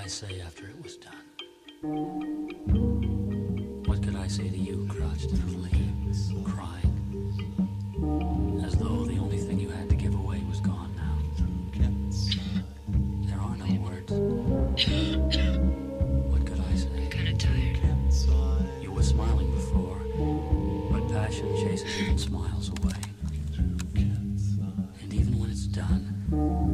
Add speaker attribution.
Speaker 1: say after it was done? What could I say to you, crouched in the leaves, crying, as though the only thing you had to give away was gone now? There are no words. What could I say?
Speaker 2: I'm kinda tired.
Speaker 1: You were smiling before, but passion chases even smiles away. And even when it's done,